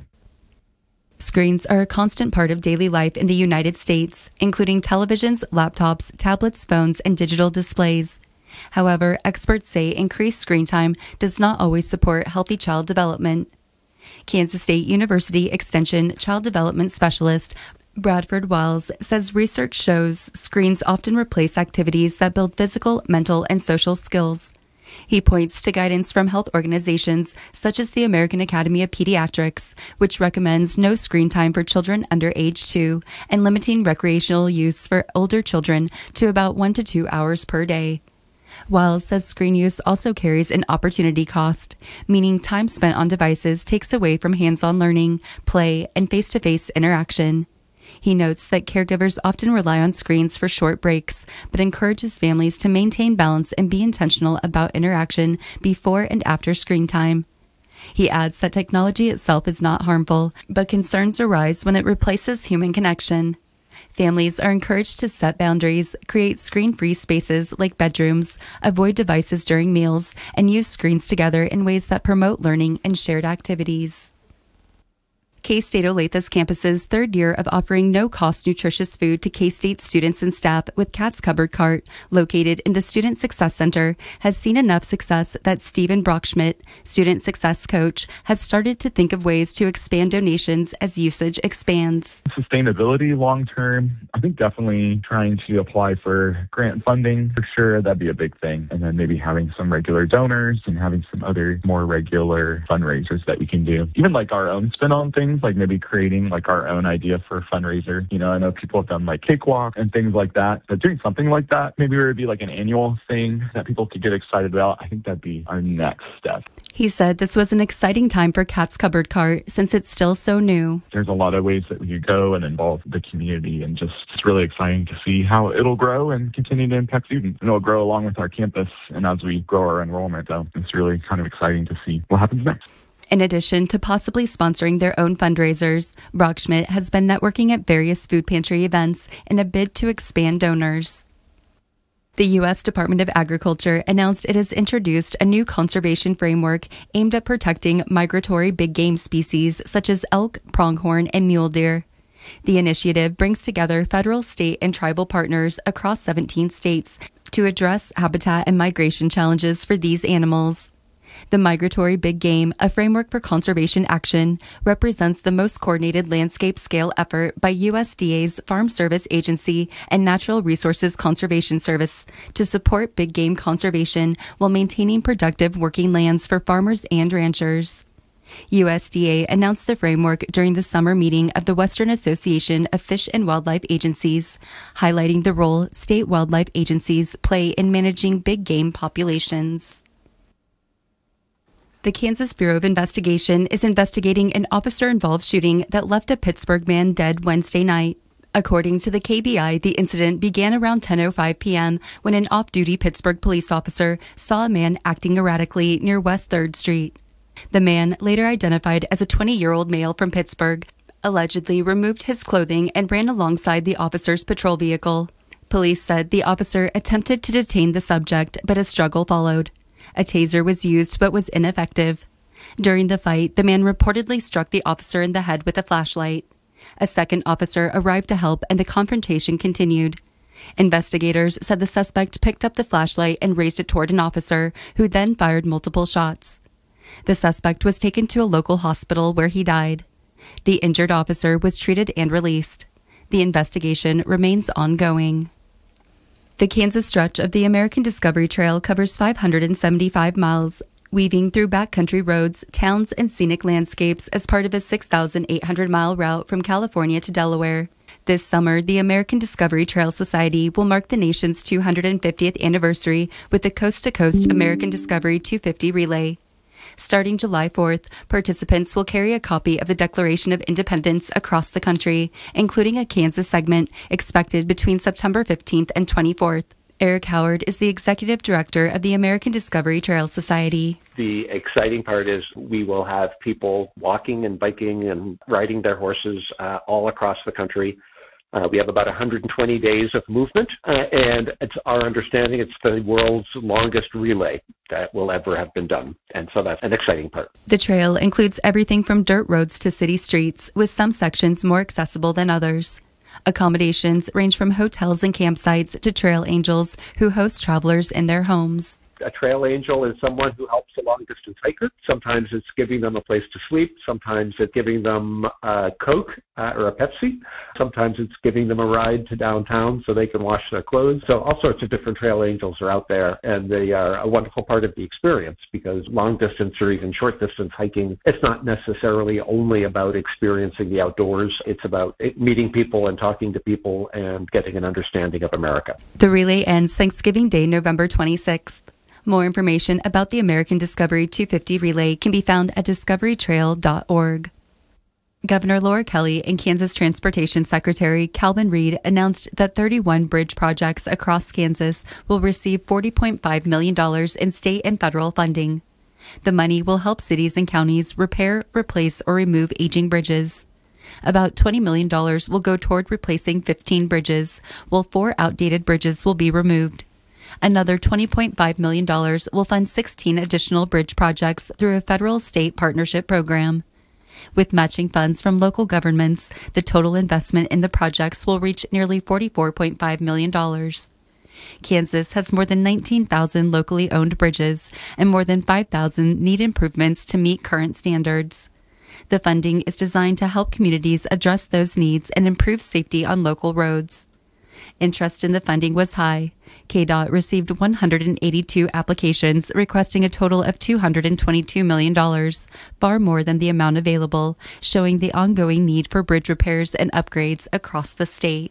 Screens are a constant part of daily life in the United States, including televisions, laptops, tablets, phones, and digital displays. However, experts say increased screen time does not always support healthy child development. Kansas State University Extension Child Development Specialist Bradford Wells says research shows screens often replace activities that build physical, mental, and social skills. He points to guidance from health organizations such as the American Academy of Pediatrics, which recommends no screen time for children under age two and limiting recreational use for older children to about one to two hours per day. Wells says screen use also carries an opportunity cost, meaning time spent on devices takes away from hands-on learning, play, and face-to-face interaction. He notes that caregivers often rely on screens for short breaks, but encourages families to maintain balance and be intentional about interaction before and after screen time. He adds that technology itself is not harmful, but concerns arise when it replaces human connection. Families are encouraged to set boundaries, create screen-free spaces like bedrooms, avoid devices during meals, and use screens together in ways that promote learning and shared activities. K-State Olathe campus's third year of offering no-cost nutritious food to K-State students and staff with Cat's Cupboard Cart, located in the Student Success Center, has seen enough success that Stephen Brockschmidt, student success coach, has started to think of ways to expand donations as usage expands. Sustainability long-term, I think definitely trying to apply for grant funding, for sure, that'd be a big thing. And then maybe having some regular donors and having some other more regular fundraisers that we can do. Even like our own spin on things, like maybe creating like our own idea for a fundraiser. You know, I know people have done like cakewalk and things like that, but doing something like that, maybe it would be like an annual thing that people could get excited about. I think that'd be our next step. He said this was an exciting time for Cat's Cupboard Cart since it's still so new. There's a lot of ways that we could go and involve the community, and just it's really exciting to see how it'll grow and continue to impact students. And it'll grow along with our campus and as we grow our enrollment. So it's really kind of exciting to see what happens next. In addition to possibly sponsoring their own fundraisers, Brockschmidt has been networking at various food pantry events in a bid to expand donors. The U S Department of Agriculture announced it has introduced a new conservation framework aimed at protecting migratory big game species such as elk, pronghorn, and mule deer. The initiative brings together federal, state, and tribal partners across seventeen states to address habitat and migration challenges for these animals. The Migratory Big Game, a framework for conservation action, represents the most coordinated landscape-scale effort by U S D A's Farm Service Agency and Natural Resources Conservation Service to support big game conservation while maintaining productive working lands for farmers and ranchers. U S D A announced the framework during the summer meeting of the Western Association of Fish and Wildlife Agencies, highlighting the role state wildlife agencies play in managing big game populations. The Kansas Bureau of Investigation is investigating an officer-involved shooting that left a Pittsburgh man dead Wednesday night. According to the K B I, the incident began around ten oh five p.m. when an off-duty Pittsburgh police officer saw a man acting erratically near West third Street. The man, later identified as a twenty-year-old male from Pittsburgh, allegedly removed his clothing and ran alongside the officer's patrol vehicle. Police said the officer attempted to detain the subject, but a struggle followed. A taser was used but was ineffective. During the fight, the man reportedly struck the officer in the head with a flashlight. A second officer arrived to help and the confrontation continued. Investigators said the suspect picked up the flashlight and raised it toward an officer, who then fired multiple shots. The suspect was taken to a local hospital where he died. The injured officer was treated and released. The investigation remains ongoing. The Kansas stretch of the American Discovery Trail covers five hundred seventy-five miles, weaving through backcountry roads, towns, and scenic landscapes as part of a six thousand eight hundred mile route from California to Delaware. This summer, the American Discovery Trail Society will mark the nation's two hundred fiftieth anniversary with the Coast to Coast American Discovery two fifty Relay. Starting July fourth, participants will carry a copy of the Declaration of Independence across the country, including a Kansas segment expected between September fifteenth and twenty-fourth. Eric Howard is the executive director of the American Discovery Trail Society. The exciting part is we will have people walking and biking and riding their horses uh, all across the country. Uh, we have about one hundred twenty days of movement, uh, and it's our understanding it's the world's longest relay that will ever have been done. And so that's an exciting part. The trail includes everything from dirt roads to city streets, with some sections more accessible than others. Accommodations range from hotels and campsites to trail angels who host travelers in their homes. A trail angel is someone who helps a long-distance hiker. Sometimes it's giving them a place to sleep. Sometimes it's giving them a Coke uh, or a Pepsi. Sometimes it's giving them a ride to downtown so they can wash their clothes. So all sorts of different trail angels are out there, and they are a wonderful part of the experience because long-distance or even short-distance hiking, it's not necessarily only about experiencing the outdoors. It's about meeting people and talking to people and getting an understanding of America. The relay ends Thanksgiving Day, November twenty-sixth. More information about the American Discovery two fifty Relay can be found at discovery trail dot org. Governor Laura Kelly and Kansas Transportation Secretary Calvin Reed announced that thirty-one bridge projects across Kansas will receive forty point five million dollars in state and federal funding. The money will help cities and counties repair, replace, or remove aging bridges. About twenty million dollars will go toward replacing fifteen bridges, while four outdated bridges will be removed. Another twenty point five million dollars will fund sixteen additional bridge projects through a federal-state partnership program. With matching funds from local governments, the total investment in the projects will reach nearly forty-four point five million dollars. Kansas has more than nineteen thousand locally owned bridges, and more than five thousand need improvements to meet current standards. The funding is designed to help communities address those needs and improve safety on local roads. Interest in the funding was high. K D O T received one hundred eighty-two applications requesting a total of two hundred twenty-two million dollars, far more than the amount available, showing the ongoing need for bridge repairs and upgrades across the state.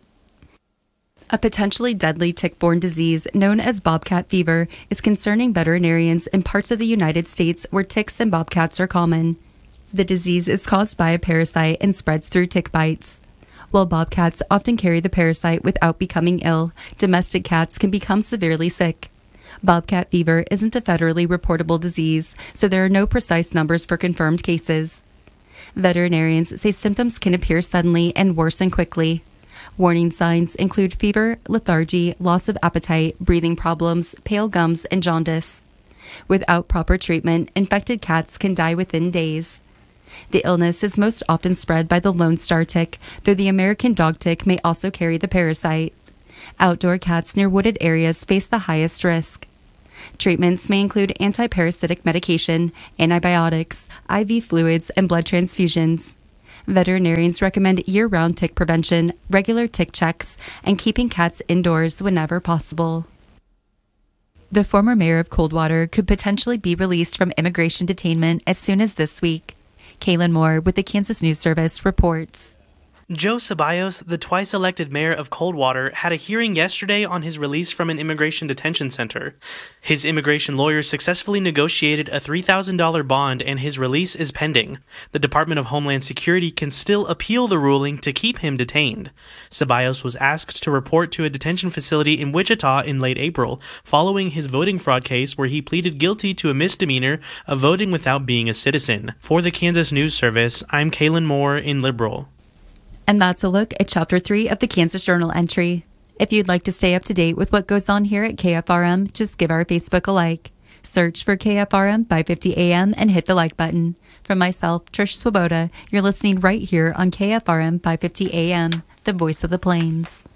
A potentially deadly tick-borne disease known as bobcat fever is concerning veterinarians in parts of the United States where ticks and bobcats are common. The disease is caused by a parasite and spreads through tick bites. While bobcats often carry the parasite without becoming ill, domestic cats can become severely sick. Bobcat fever isn't a federally reportable disease, so there are no precise numbers for confirmed cases. Veterinarians say symptoms can appear suddenly and worsen quickly. Warning signs include fever, lethargy, loss of appetite, breathing problems, pale gums, and jaundice. Without proper treatment, infected cats can die within days. The illness is most often spread by the Lone Star tick, though the American dog tick may also carry the parasite. Outdoor cats near wooded areas face the highest risk. Treatments may include antiparasitic medication, antibiotics, I V fluids, and blood transfusions. Veterinarians recommend year-round tick prevention, regular tick checks, and keeping cats indoors whenever possible. The former mayor of Coldwater could potentially be released from immigration detainment as soon as this week. Kaylin Moore with the Kansas News Service reports. Joe Ceballos, the twice-elected mayor of Coldwater, had a hearing yesterday on his release from an immigration detention center. His immigration lawyers successfully negotiated a three thousand dollars bond and his release is pending. The Department of Homeland Security can still appeal the ruling to keep him detained. Ceballos was asked to report to a detention facility in Wichita in late April, following his voting fraud case where he pleaded guilty to a misdemeanor of voting without being a citizen. For the Kansas News Service, I'm Kaylin Moore in Liberal. And that's a look at Chapter three of the Kansas Journal entry. If you'd like to stay up to date with what goes on here at K F R M, just give our Facebook a like. Search for K F R M five fifty A M and hit the like button. From myself, Trish Swoboda, you're listening right here on K F R M five fifty A M, the voice of the Plains.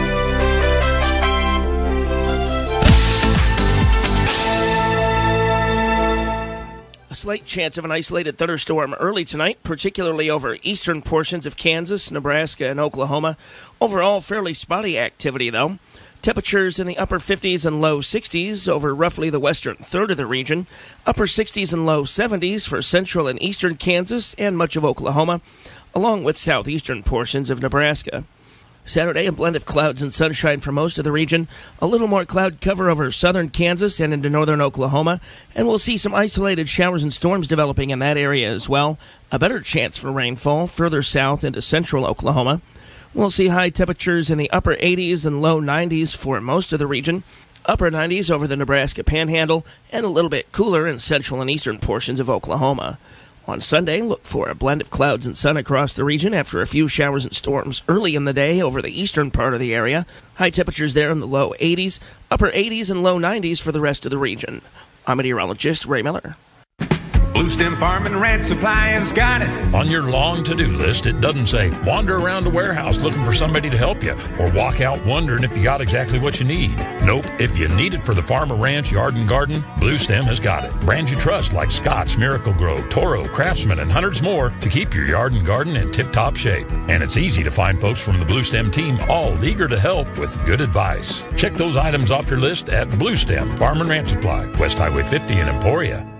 A slight chance of an isolated thunderstorm early tonight, particularly over eastern portions of Kansas, Nebraska, and Oklahoma. Overall, fairly spotty activity, though. Temperatures in the upper fifties and low sixties over roughly the western third of the region. Upper sixties and low seventies for central and eastern Kansas and much of Oklahoma, along with southeastern portions of Nebraska. Saturday, a blend of clouds and sunshine for most of the region. A little more cloud cover over southern Kansas and into northern Oklahoma. And we'll see some isolated showers and storms developing in that area as well. A better chance for rainfall further south into central Oklahoma. We'll see high temperatures in the upper eighties and low nineties for most of the region. Upper nineties over the Nebraska Panhandle. And a little bit cooler in central and eastern portions of Oklahoma. On Sunday, look for a blend of clouds and sun across the region after a few showers and storms early in the day over the eastern part of the area. High temperatures there in the low eighties, upper eighties and low nineties for the rest of the region. I'm meteorologist Ray Miller. Blue Stem Farm and Ranch Supply has got it. On your long to-do list, it doesn't say wander around the warehouse looking for somebody to help you or walk out wondering if you got exactly what you need. Nope. If you need it for the farm or ranch, yard and garden, Blue Stem has got it. Brands you trust like Scotts, Miracle-Gro, Toro, Craftsman, and hundreds more to keep your yard and garden in tip-top shape. And it's easy to find folks from the Blue Stem team all eager to help with good advice. Check those items off your list at Blue Stem Farm and Ranch Supply, West Highway fifty in Emporia.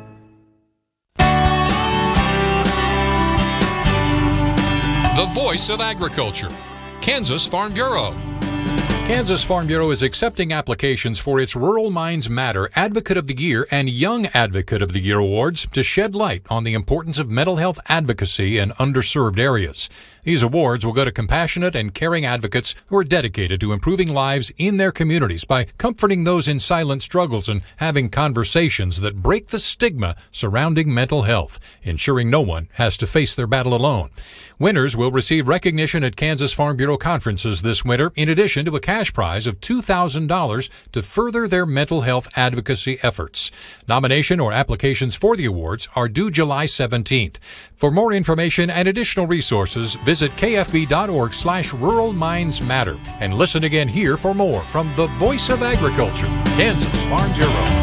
The voice of agriculture, Kansas Farm Bureau. Kansas Farm Bureau is accepting applications for its Rural Minds Matter Advocate of the Year and Young Advocate of the Year awards to shed light on the importance of mental health advocacy in underserved areas. These awards will go to compassionate and caring advocates who are dedicated to improving lives in their communities by comforting those in silent struggles and having conversations that break the stigma surrounding mental health, ensuring no one has to face their battle alone. Winners will receive recognition at Kansas Farm Bureau conferences this winter, in addition to a cash prize of two thousand dollars to further their mental health advocacy efforts. Nomination or applications for the awards are due July seventeenth. For more information and additional resources, visit kfb.org slash Rural Minds Matter. And listen again here for more from the Voice of Agriculture, Kansas Farm Bureau.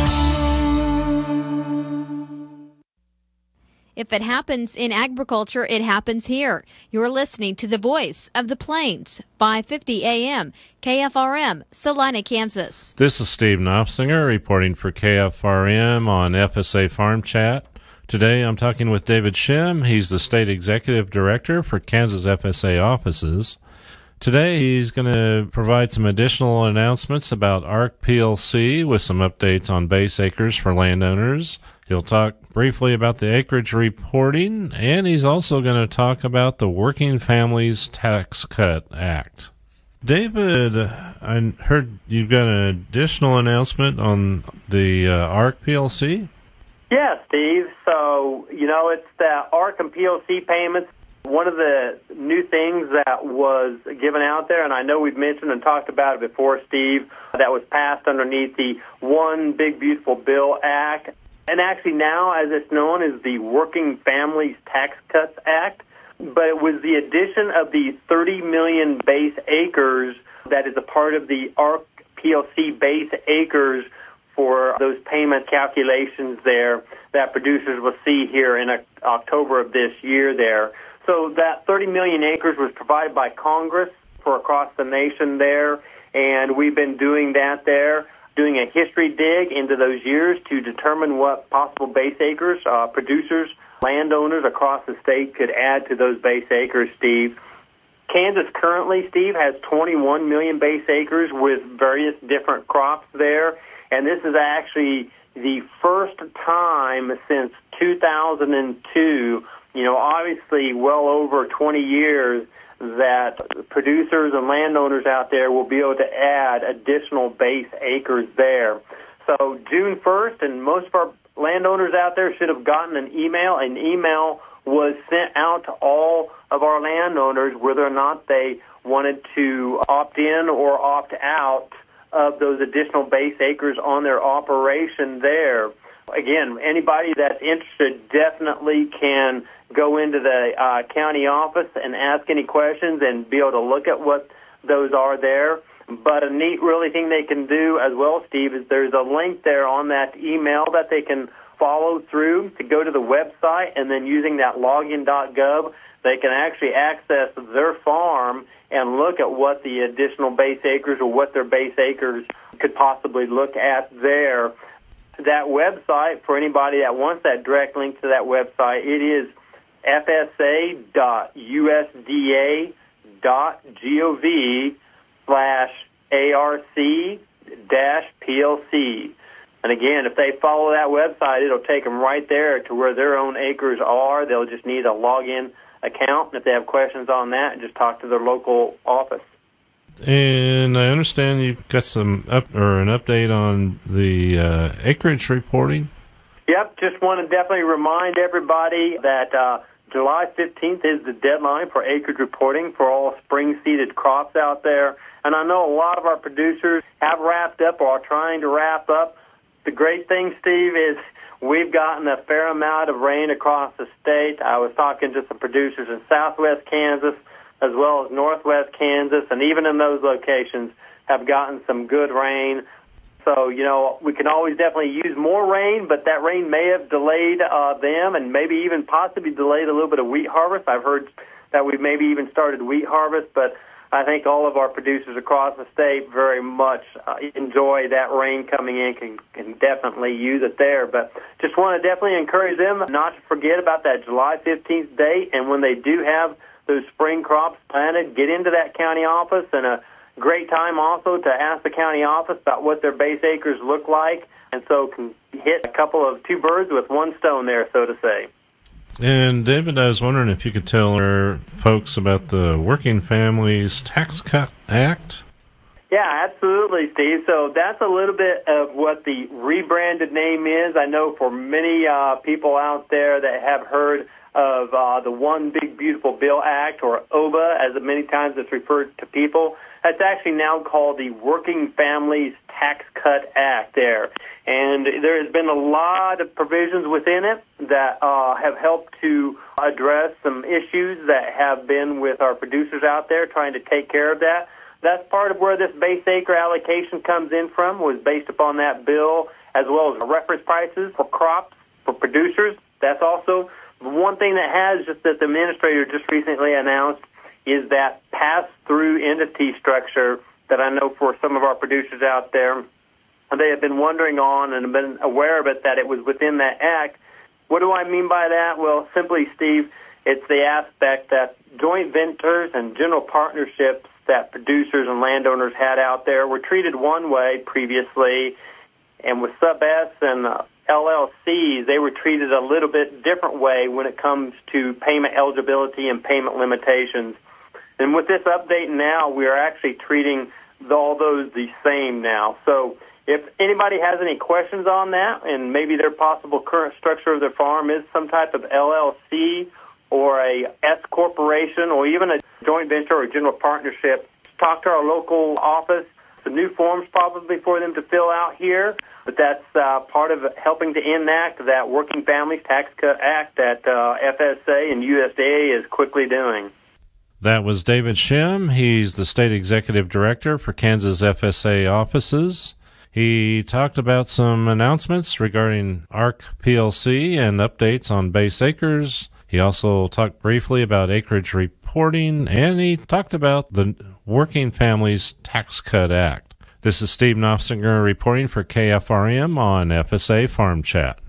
If it happens in agriculture, it happens here. You're listening to the Voice of the Plains, five fifty A M, K F R M, Salina, Kansas. This is Steve Knopfsinger reporting for K F R M on F S A Farm Chat. Today I'm talking with David Shim. He's the State Executive Director for Kansas F S A offices. Today he's going to provide some additional announcements about A R C P L C with some updates on base acres for landowners. He'll talk briefly about the acreage reporting, and he's also going to talk about the Working Families Tax Cut Act. David, I heard you've got an additional announcement on the uh, ARC P L C? Yeah, Steve. So, you know, it's the ARC and P L C payments. One of the new things that was given out there, and I know we've mentioned and talked about it before, Steve, that was passed underneath the One Big Beautiful Bill Act, and actually now, as it's known, is the Working Families Tax Cuts Act. But it was the addition of the thirty million base acres that is a part of the ARC P L C base acres for those payment calculations there that producers will see here in October of this year there. So that thirty million acres was provided by Congress for across the nation there, and we've been doing that there, doing a history dig into those years to determine what possible base acres uh, producers, landowners across the state could add to those base acres, Steve. Kansas currently, Steve, has twenty-one million base acres with various different crops there, and this is actually the first time since two thousand two, you know, obviously well over twenty years, that producers and landowners out there will be able to add additional base acres there. So June first, and most of our landowners out there should have gotten an email. An email was sent out to all of our landowners whether or not they wanted to opt in or opt out of those additional base acres on their operation there. Again, anybody that's interested definitely can go into the uh, county office and ask any questions and be able to look at what those are there. But a neat, really thing they can do as well, Steve, is there's a link there on that email that they can follow through to go to the website, and then using that login dot gov, they can actually access their farm and look at what the additional base acres or what their base acres could possibly look at there. That website, for anybody that wants that direct link to that website, it is f s a dot u s d a dot gov slash arc dash plc. And again, if they follow that website, it'll take them right there to where their own acres are. They'll just need a login account. And if they have questions on that, just talk to their local office. And I understand you've got some up or an update on the uh, acreage reporting. Yep, just want to definitely remind everybody that uh, July fifteenth is the deadline for acreage reporting for all spring-seeded crops out there. And I know a lot of our producers have wrapped up or are trying to wrap up. The great thing, Steve, is we've gotten a fair amount of rain across the state. I was talking to some producers in southwest Kansas as well as northwest Kansas, and even in those locations have gotten some good rain. So, you know, we can always definitely use more rain, but that rain may have delayed uh, them and maybe even possibly delayed a little bit of wheat harvest. I've heard that we've maybe even started wheat harvest, but I think all of our producers across the state very much uh, enjoy that rain coming in, can, can definitely use it there. But just want to definitely encourage them not to forget about that July fifteenth date, and when they do have those spring crops planted, get into that county office, and a great time also to ask the county office about what their base acres look like, and so can hit a couple of two birds with one stone there, so to say. And David, I was wondering if you could tell our folks about the Working Families Tax Cut Act. Yeah, absolutely, Steve. So that's a little bit of what the rebranded name is. I know for many uh, people out there that have heard of uh, the One Big Beautiful Bill Act, or O B A, as many times it's referred to people. That's actually now called the Working Families Tax Cut Act there. And there has been a lot of provisions within it that uh, have helped to address some issues that have been with our producers out there trying to take care of that. That's part of where this base acre allocation comes in from, was based upon that bill, as well as reference prices for crops for producers. That's also one thing that has just that the administrator just recently announced is that pass-through entity structure that I know for some of our producers out there, they have been wondering on and have been aware of it, that it was within that act. What do I mean by that? Well, simply, Steve, it's the aspect that joint ventures and general partnerships that producers and landowners had out there were treated one way previously, and with Sub-S and uh, L L Cs, they were treated a little bit different way when it comes to payment eligibility and payment limitations. And with this update now, we are actually treating all those the same now. So if anybody has any questions on that, and maybe their possible current structure of their farm is some type of L L C or a S corporation or even a joint venture or a general partnership, talk to our local office. Some new forms probably for them to fill out here, but that's uh, part of helping to enact that Working Families Tax Cut Act that uh, F S A and U S D A is quickly doing. That was David Shim. He's the State Executive Director for Kansas F S A offices. He talked about some announcements regarding A R C P L C and updates on base acres. He also talked briefly about acreage reporting, and he talked about the Working Families Tax Cut Act. This is Steve Knopfinger reporting for K F R M on F S A Farm Chat.